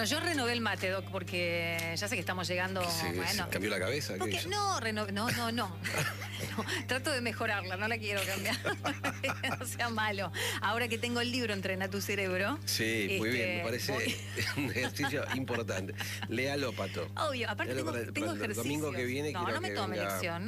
Bueno, yo renové el mate, Doc, porque ya sé que estamos llegando... ¿Se cambió la cabeza? Porque, no. No, trato de mejorarla, no la quiero cambiar. No sea malo. Ahora que tengo el libro Entrena tu cerebro... Sí, muy bien, me parece un ejercicio importante. Léalo, Pato. Obvio, aparte tengo ejercicios. El domingo que viene no me tome lección.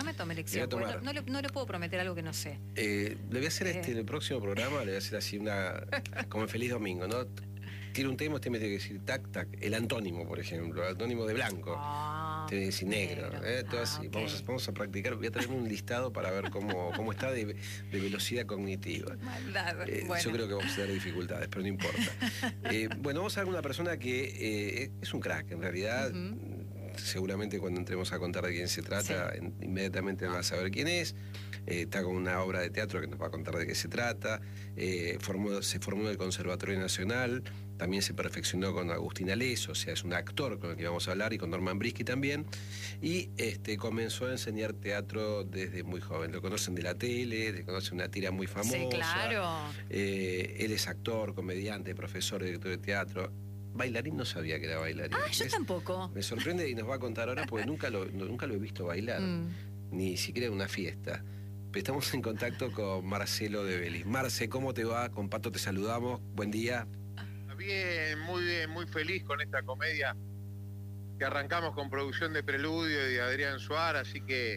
No le puedo prometer algo que no sé. Le voy a hacer el próximo programa, le voy a hacer así como en Feliz Domingo, ¿no? Tiene un tema, usted me tiene que decir tac, tac, el antónimo, por ejemplo, el antónimo de blanco. Tiene que decir negro, todo así. Okay. Vamos a practicar, voy a traer un listado para ver cómo está de velocidad cognitiva. Maldad. Bueno. Yo creo que vamos a tener dificultades, pero no importa. Bueno, vamos a ver una persona que es un crack, en realidad. Seguramente cuando entremos a contar de quién se trata, inmediatamente van a saber quién es. Está con una obra de teatro que nos va a contar de qué se trata. Se formó en el Conservatorio Nacional, también se perfeccionó con Agustín Aleso, o sea, es un actor con el que vamos a hablar, y con Norman Brisky también. Y comenzó a enseñar teatro desde muy joven. Lo conocen de la tele, le conocen una tira muy famosa. Sí, claro. Él es actor, comediante, profesor, director de teatro. Bailarín, no sabía que era bailarín. Yo tampoco. Me sorprende y nos va a contar ahora porque nunca lo he visto bailar, ni siquiera en una fiesta. Pero estamos en contacto con Marcelo de Bellis. Marce, ¿cómo te va? Con Pato te saludamos. Buen día. Bien, muy feliz con esta comedia que arrancamos con producción de Preludio y de Adrián Suárez, así que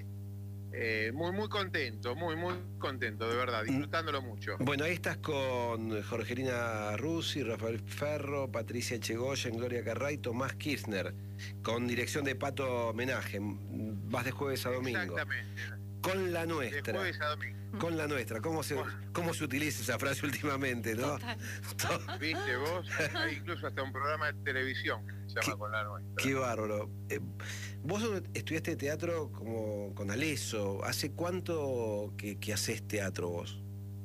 muy contento, muy contento, de verdad, disfrutándolo mucho. Bueno, ahí estás con Jorgelina Rusi, Rafael Ferro, Patricia Echegoyen, Gloria Carray, Tomás Kirchner, con dirección de Pato Homenaje. Vas de jueves a domingo. Exactamente. Con la nuestra. De jueves a domingo. Con la nuestra. ¿Cómo se utiliza esa frase últimamente, no? ¿Viste vos? Hay incluso hasta un programa de televisión que se llama Con la nuestra. Qué bárbaro. Vos estudiaste teatro como con Aleso. ¿Hace cuánto que haces teatro vos?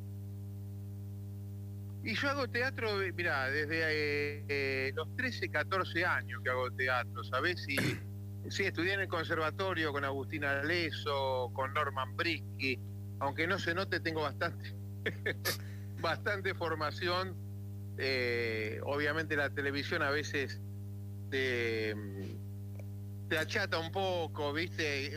Y yo hago teatro, mirá, desde los 13, 14 años que hago teatro, ¿sabés? Sí, estudié en el conservatorio con Agustín Aleso, con Norman Brisky, aunque no se note, tengo bastante formación. Obviamente la televisión a veces te achata un poco, ¿viste?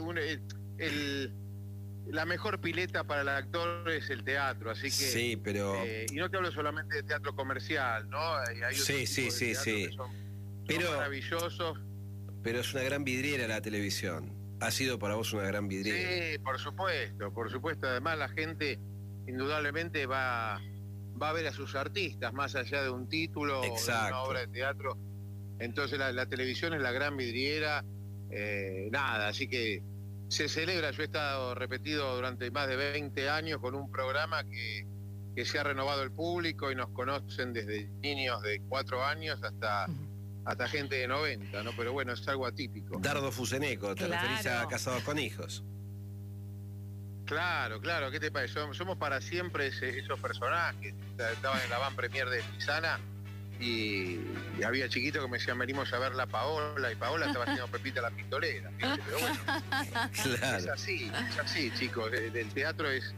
La mejor pileta para el actor es el teatro, así que... Sí, pero... y no te hablo solamente de teatro comercial, ¿no? Hay sí. que son maravillosos. Pero es una gran vidriera la televisión. Ha sido para vos una gran vidriera. Sí, por supuesto. Además la gente indudablemente va a ver a sus artistas más allá de un título o de una obra de teatro. Entonces la televisión es la gran vidriera. Así que se celebra. Yo he estado repetido durante más de 20 años con un programa que se ha renovado el público y nos conocen desde niños de 4 años hasta gente de 90, ¿no? Pero bueno, es algo atípico. Dardo Fuseneco, ¿te referís a Casados con Hijos? Claro, ¿qué te parece? Somos para siempre esos personajes. Estaban en la van premier de Pisana y había chiquitos que me decían, venimos a ver la Paola, y Paola estaba haciendo Pepita la Pistolera, ¿viste? Pero bueno, claro. es así, chicos. El teatro es...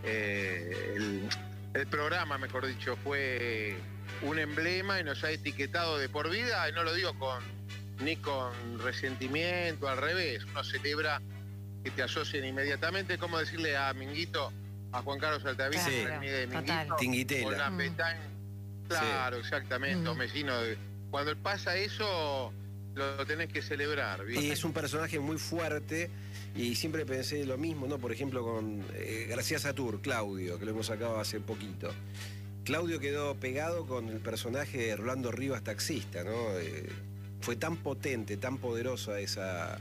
el programa, mejor dicho, fue un emblema y nos ha etiquetado de por vida, y no lo digo ni con resentimiento, al revés. Uno celebra que te asocien inmediatamente, como decirle a Minguito, a Juan Carlos Altavilla, de Minguito, Tinguitela. con la pestaña. Claro, exactamente, Homecino. Cuando pasa eso, lo tenés que celebrar, ¿viste? Y es un personaje muy fuerte, y siempre pensé lo mismo, ¿no? Por ejemplo, con García Satur, Claudio, que lo hemos sacado hace poquito. Claudio quedó pegado con el personaje de Rolando Rivas, taxista, ¿no? Fue tan potente, tan poderosa esa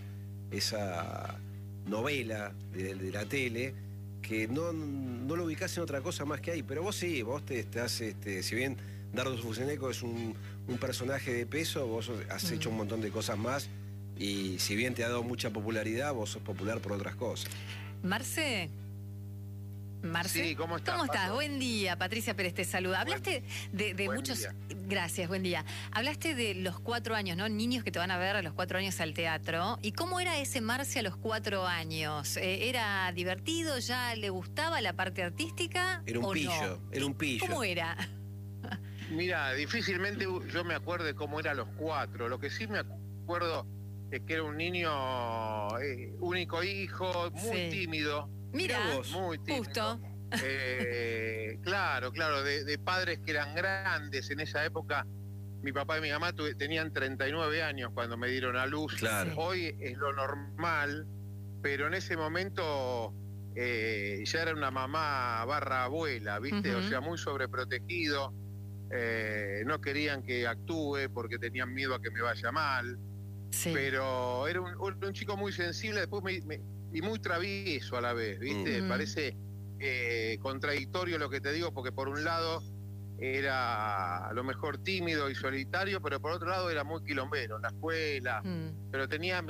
novela de la tele, que no lo ubicás en otra cosa más que ahí. Pero vos sí, vos te estás, si bien Dardo Fuseneco es un personaje de peso, vos has hecho un montón de cosas más, y si bien te ha dado mucha popularidad, vos sos popular por otras cosas. Marce, Sí, ¿cómo estás? ¿Cómo estás? Pato? Buen día, Patricia Pérez te saluda. Hablaste de muchos... Día. Gracias, buen día. Hablaste de los 4 años, ¿no? Niños que te van a ver a los 4 años al teatro. ¿Y cómo era ese Marce a los 4 años? ¿Era divertido? ¿Ya le gustaba la parte artística? Era un pillo, no? era un pillo. ¿Cómo era? Mira, difícilmente yo me acuerdo cómo eran los 4. Lo que sí me acuerdo es que era un niño único hijo, muy tímido. Mira, muy tímido. Justo. Claro, de padres que eran grandes. En esa época, mi papá y mi mamá tenían 39 años cuando me dieron a luz. Claro. Hoy es lo normal, pero en ese momento ya era una mamá barra abuela, ¿viste? O sea, muy sobreprotegido. No querían que actúe porque tenían miedo a que me vaya mal. Sí. Pero era un chico muy sensible, después y muy travieso a la vez, ¿viste? Parece contradictorio lo que te digo, porque por un lado era a lo mejor tímido y solitario, pero por otro lado era muy quilombero en la escuela, pero tenía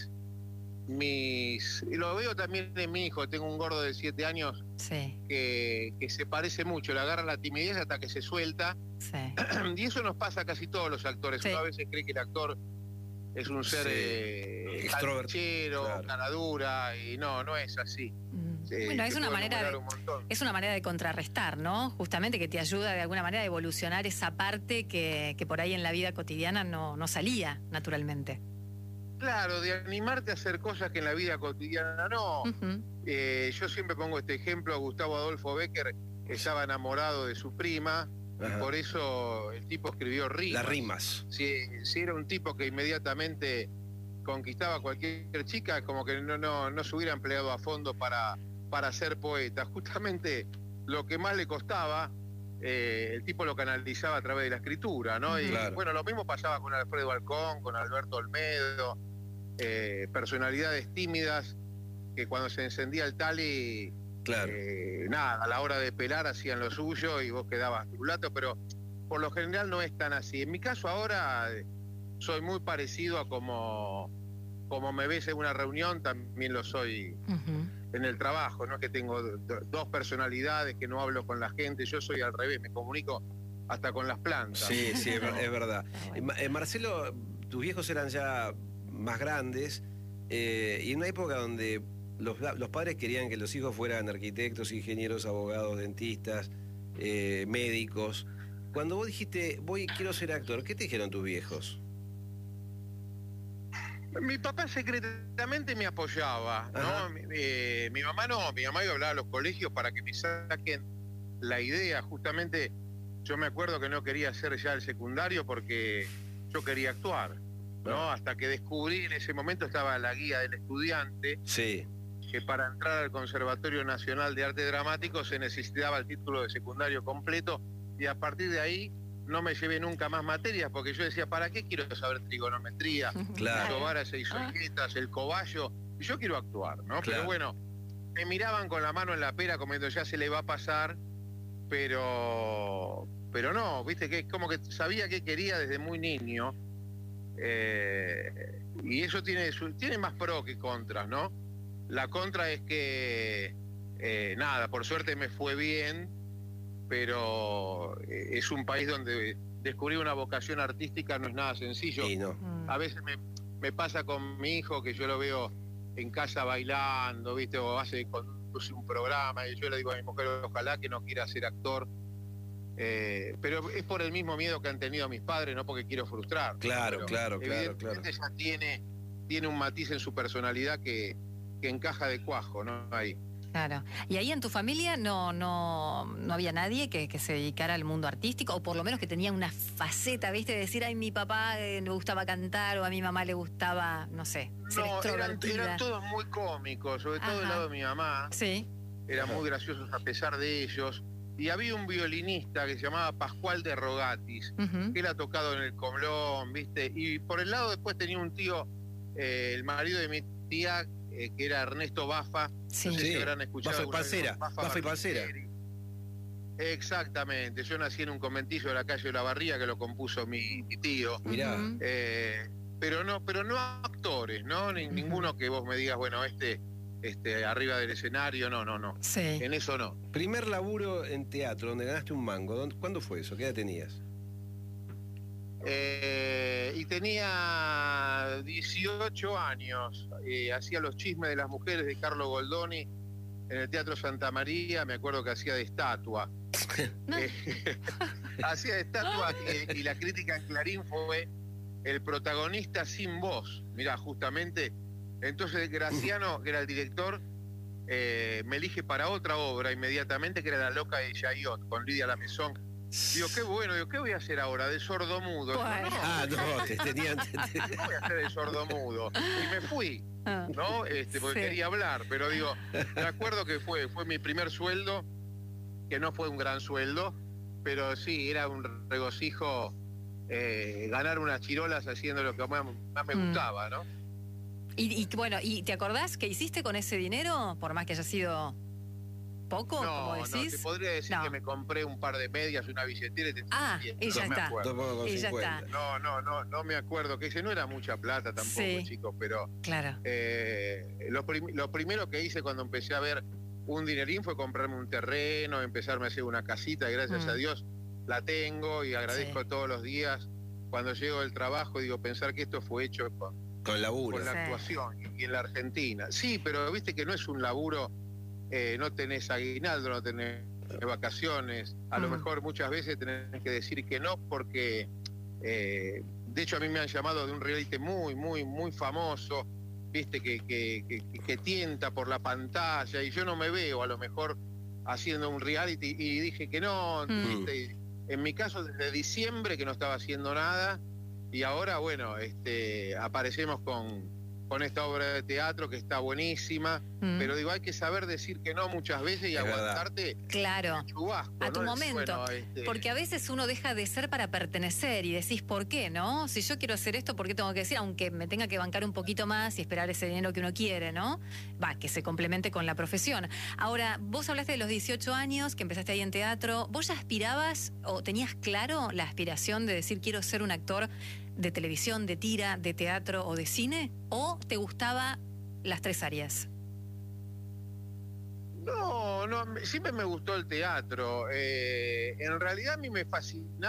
y lo veo también en mi hijo. Tengo un gordo de 7 años que se parece mucho, le agarra la timidez hasta que se suelta, y eso nos pasa a casi todos los actores. Uno a veces cree que el actor es un ser extrovertido, cara dura, y no es así. Bueno, es una manera de contrarrestar, ¿no? Justamente que te ayuda de alguna manera a evolucionar esa parte que por ahí en la vida cotidiana no salía naturalmente. Claro, de animarte a hacer cosas que en la vida cotidiana no. Yo siempre pongo este ejemplo. Gustavo Adolfo Bécquer estaba enamorado de su prima, y por eso el tipo escribió rimas. Las rimas. Si era un tipo que inmediatamente conquistaba a cualquier chica, como que no se hubiera empleado a fondo para ser poeta. Justamente lo que más le costaba, el tipo lo canalizaba a través de la escritura, ¿no? Y bueno, lo mismo pasaba con Alfredo Alcón, con Alberto Olmedo, personalidades tímidas que cuando se encendía el tali, nada, a la hora de pelar hacían lo suyo y vos quedabas trulato, pero por lo general no es tan así. En mi caso ahora soy muy parecido a como me ves en una reunión, también lo soy en el trabajo, no es que tengo dos personalidades, que no hablo con la gente. Yo soy al revés, me comunico hasta con las plantas. Sí, es verdad. Marcelo, tus viejos eran ya más grandes, y en una época donde los padres querían que los hijos fueran arquitectos, ingenieros, abogados, dentistas, médicos. Cuando vos dijiste, quiero ser actor, ¿qué te dijeron tus viejos? Mi papá secretamente me apoyaba, ¿no? Mi mamá no, mi mamá iba a hablar a los colegios para que me saquen la idea. Justamente yo me acuerdo que no quería hacer ya el secundario porque yo quería actuar, ¿no? Hasta que descubrí, en ese momento estaba la guía del estudiante, que para entrar al Conservatorio Nacional de Arte Dramático se necesitaba el título de secundario completo, y a partir de ahí no me llevé nunca más materias, porque yo decía, ¿para qué quiero saber trigonometría? Varas e isoquetas, el cobayo, y yo quiero actuar, ¿no? Pero bueno, me miraban con la mano en la pera como diciendo, ya se le va a pasar, pero no, viste, que como que sabía que quería desde muy niño, y eso tiene más pro que contras, ¿no? La contra es que nada, por suerte me fue bien, pero es un país donde descubrir una vocación artística no es nada sencillo. A veces me pasa con mi hijo, que yo lo veo en casa bailando, ¿viste? O conduce un programa, y yo le digo a mi mujer, ojalá que no quiera ser actor, pero es por el mismo miedo que han tenido mis padres, no porque quiero frustrar. Claro. Evidentemente ya tiene un matiz en su personalidad que encaja de cuajo, ¿no? Ahí. Claro. ¿Y ahí en tu familia no había nadie que se dedicara al mundo artístico? O por lo menos que tenía una faceta, ¿viste? De decir, ay, mi papá le gustaba cantar, o a mi mamá le gustaba, no sé, ser extrovertida. Eran todos muy cómicos, sobre todo del lado de mi mamá. Sí. Eran muy graciosos a pesar de ellos. Y había un violinista que se llamaba Pascual de Rogatis, que él ha tocado en el Comlón, ¿viste? Y por el lado después tenía un tío, el marido de mi tía, que era Ernesto Baffa. No sé si habrán escuchado. Baffa y Palcera. Exactamente. Yo nací en un conventillo de la calle de La Barría, que lo compuso mi tío. Mirá. Pero no actores, ¿no? Ninguno que vos me digas, bueno, arriba del escenario, no. Sí. En eso no. Primer laburo en teatro, donde ganaste un mango, ¿cuándo fue eso? ¿Qué edad tenías? Y tenía 18 años, hacía Los chismes de las mujeres de Carlo Goldoni en el Teatro Santa María. Me acuerdo que hacía de estatua. hacía estatuas y la crítica en Clarín fue el protagonista sin voz. Mirá, justamente, entonces Graciano, que era el director, me elige para otra obra inmediatamente, que era La loca de Yayot, con Lidia Lamezón. Digo, qué bueno, digo, ¿qué voy a hacer ahora? De sordomudo. Bueno. Te tenían... ¿Qué voy a hacer de sordomudo? Y me fui, ¿no? Porque quería hablar, pero digo, me acuerdo que fue mi primer sueldo, que no fue un gran sueldo, pero sí, era un regocijo ganar unas chirolas haciendo lo que más me gustaba, ¿no? Y bueno, ¿y te acordás qué hiciste con ese dinero? Por más que haya sido poco, como decís. No, te podría decir que me compré un par de medias, una billetera y ya está. Y ya está. No me acuerdo, que ese no era mucha plata tampoco, chicos, pero claro. Lo primero que hice cuando empecé a ver un dinerín fue comprarme un terreno, empezarme a hacer una casita, y gracias a Dios la tengo y agradezco todos los días cuando llego del trabajo, digo, pensar que esto fue hecho con laburo, con la actuación y en la Argentina. Sí, pero viste que no es un laburo, no tenés aguinaldo, no tenés vacaciones, a lo mejor muchas veces tenés que decir que no, porque de hecho a mí me han llamado de un reality muy famoso, viste, que tienta por la pantalla, y yo no me veo a lo mejor haciendo un reality, y dije que no, ¿viste? En mi caso desde diciembre que no estaba haciendo nada, y ahora bueno, aparecemos con esta obra de teatro que está buenísima, pero digo, hay que saber decir que no muchas veces y aguantarte claro, chubasco, a tu ¿no? momento, bueno, porque a veces uno deja de ser para pertenecer y decís, ¿por qué, no? Si yo quiero hacer esto, ¿por qué tengo que decir? Aunque me tenga que bancar un poquito más y esperar ese dinero que uno quiere, ¿no? Que se complemente con la profesión. Ahora, vos hablaste de los 18 años, que empezaste ahí en teatro. ¿Vos ya aspirabas o tenías claro la aspiración de decir, quiero ser un actor de televisión, de tira, de teatro o de cine? ¿O te gustaba las tres áreas? No, siempre me gustó el teatro. En realidad a mí me fascinaba